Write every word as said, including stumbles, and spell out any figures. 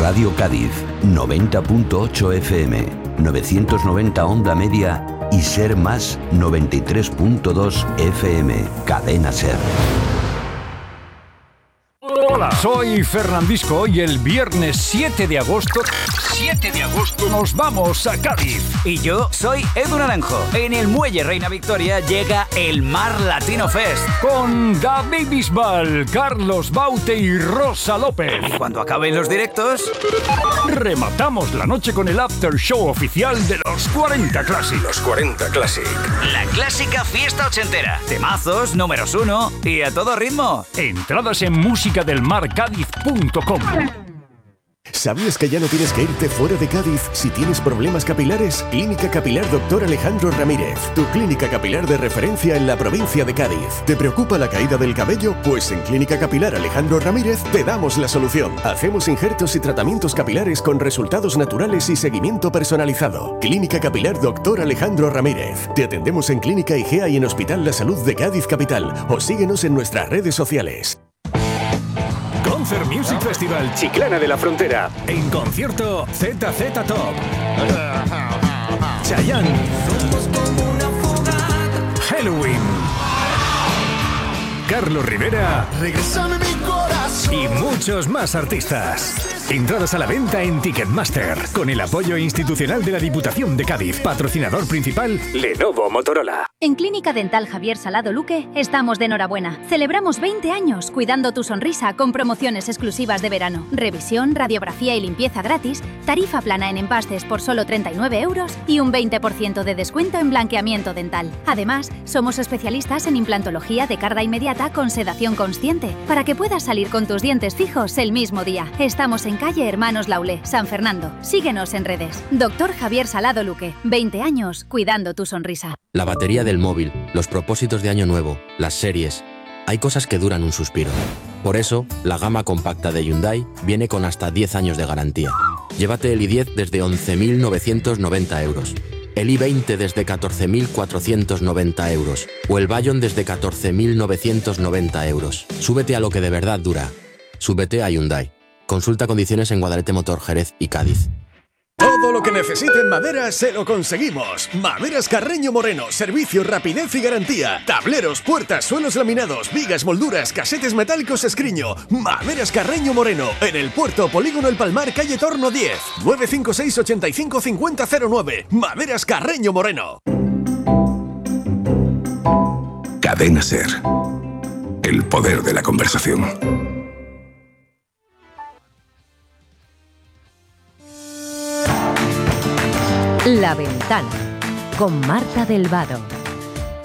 Radio Cádiz, noventa punto ocho F M, novecientos noventa onda media y Ser Más noventa y tres punto dos F M. Cadena Ser. Hola, soy Fernandisco y el viernes siete de agosto, siete de agosto nos vamos a Cádiz. Y yo soy Edu Naranjo. En el Muelle Reina Victoria llega el Mar Latino Fest. Con David Bisbal, Carlos Baute y Rosa López. Y cuando acaben los directos, rematamos la noche con el after show oficial de los cuarenta Classic. Los cuarenta Classic. La clásica fiesta ochentera. Temazos, números uno y a todo ritmo. Entradas en música del mar cádiz punto com. ¿Sabías que ya no tienes que irte fuera de Cádiz si tienes problemas capilares? Clínica Capilar Doctor Alejandro Ramírez, tu clínica capilar de referencia en la provincia de Cádiz. ¿Te preocupa la caída del cabello? Pues en Clínica Capilar Alejandro Ramírez te damos la solución. Hacemos injertos y tratamientos capilares con resultados naturales y seguimiento personalizado. Clínica Capilar Doctor Alejandro Ramírez. Te atendemos en Clínica Igea y en Hospital La Salud de Cádiz Capital. O síguenos en nuestras redes sociales. Concert Music Festival Chiclana de la Frontera. En concierto Z Z Top, Chayanne, Halloween, Carlos Rivera y muchos más artistas. Entradas a la venta en Ticketmaster, con el apoyo institucional de la Diputación de Cádiz. Patrocinador principal, Lenovo Motorola. En Clínica Dental Javier Salado Luque estamos de enhorabuena. Celebramos veinte años cuidando tu sonrisa con promociones exclusivas de verano. Revisión, radiografía y limpieza gratis, tarifa plana en empastes por solo treinta y nueve euros y un veinte por ciento de descuento en blanqueamiento dental. Además, somos especialistas en implantología de carga inmediata con sedación consciente, para que puedas salir con tus dientes fijos el mismo día. Estamos en calle Hermanos Laulé, San Fernando. Síguenos en redes. Doctor Javier Salado Luque, veinte años cuidando tu sonrisa. La batería del móvil, los propósitos de año nuevo, las series... Hay cosas que duran un suspiro. Por eso, la gama compacta de Hyundai viene con hasta diez años de garantía. Llévate el i diez desde once mil novecientos noventa euros, el i veinte desde catorce mil cuatrocientos noventa euros o el Bayon desde catorce mil novecientos noventa euros. Súbete a lo que de verdad dura. Súbete a Hyundai. Consulta condiciones en Guadalete Motor, Jerez y Cádiz. Todo lo que necesite en madera se lo conseguimos. Maderas Carreño Moreno, servicio, rapidez y garantía. Tableros, puertas, suelos laminados, vigas, molduras, casetes metálicos Escriño. Maderas Carreño Moreno, en el Puerto Polígono El Palmar, calle Torno diez, nueve cinco seis, ocho cinco cinco cero cero nueve. Maderas Carreño Moreno. Cadena Ser. El poder de la conversación. La Ventana, con Marta del Vado.